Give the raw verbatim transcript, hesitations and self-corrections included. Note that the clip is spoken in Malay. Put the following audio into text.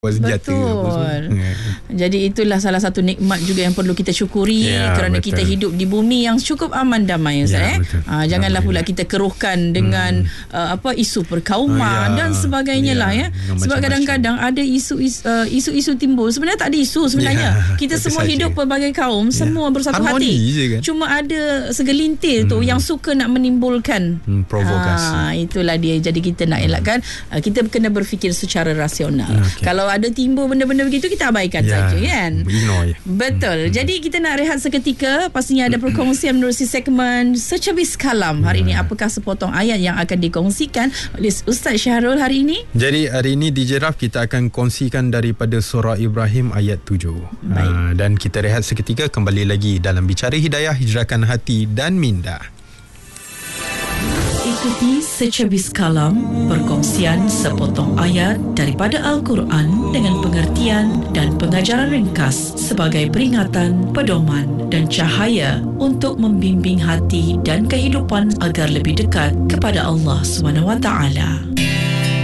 senjata. Betul. Jadi itulah salah satu nikmat juga yang perlu kita syukuri, ya, kerana betul. Kita hidup di bumi yang cukup aman damai, Ustaz. Ya, eh? ha, janganlah pula kita keruhkan dengan hmm. uh, apa isu perkauman, ya, dan sebagainya, ya, lah ya. Sebab kadang-kadang ada isu isu, uh, isu-isu timbul. Sebenarnya tak ada isu sebenarnya. Ya, kita semua saja. Hidup pelbagai kaum, ya, semua bersatu harmoni hati. Kan? Cuma ada segelintir hmm. tu yang suka nak menimbulkan hmm, provokasi. Ha, itulah dia. Jadi kita nak elakkan, uh, kita kena berfikir secara rasional. Okay. Kalau ada timbul benda-benda begitu, kita abaikan, ya, saja, kan? Ignore, ya. Betul. Hmm. Jadi kita nak rehat seketika. Pastinya ada perkongsian menerusi segmen Secebis Kalam. Hari ya. Ini apakah sepotong ayat yang akan dikongsikan oleh Ustaz Syahrul hari ini? Jadi hari ini D J Raf kita akan kongsikan daripada surah Ibrahim ayat tujuh. Uh, dan kita rehat seketika, kembali lagi dalam Bicara Hidayah, hijrahkan hati dan minda. Ikuti Secebis Kalam, perkongsian sepotong ayat daripada Al-Quran dengan pengertian dan pengajaran ringkas sebagai peringatan, pedoman dan cahaya untuk membimbing hati dan kehidupan agar lebih dekat kepada Allah subhanahu wa taala.